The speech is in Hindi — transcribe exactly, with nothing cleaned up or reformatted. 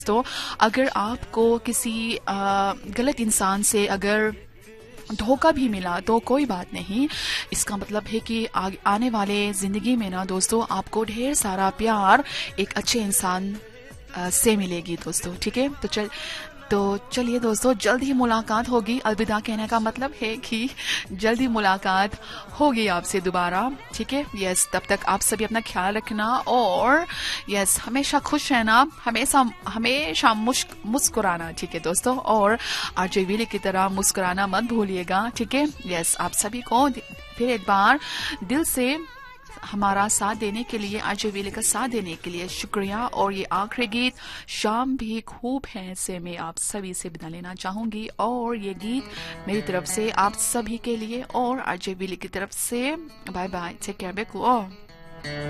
तो अगर आपको किसी आ, गलत इंसान से अगर धोखा भी मिला तो कोई बात नहीं, इसका मतलब है कि आ, आने वाले जिंदगी में ना दोस्तों आपको ढेर सारा प्यार एक अच्छे इंसान आ, से मिलेगी दोस्तों। ठीक है, तो चल तो चलिए दोस्तों, जल्द ही मुलाकात होगी। अलविदा कहने का मतलब है कि जल्द ही मुलाकात होगी आपसे दोबारा। ठीक है, यस, तब तक आप सभी अपना ख्याल रखना और यस हमेशा खुश रहना, हमेशा हमेशा मुस्क मुस्कुराना। ठीक है दोस्तों, और आरजे वीले की तरह मुस्कुराना मत भूलिएगा। ठीक है, यस, आप सभी को फिर एक बार दिल से हमारा साथ देने के लिए, आरजे वीले का साथ देने के लिए शुक्रिया। और ये आखिरी गीत शाम भी खूब है से मैं आप सभी से विदा लेना चाहूंगी, और ये गीत मेरी तरफ से आप सभी के लिए और आरजे वीले की तरफ से बाय बाय, टेक केयर बेकू।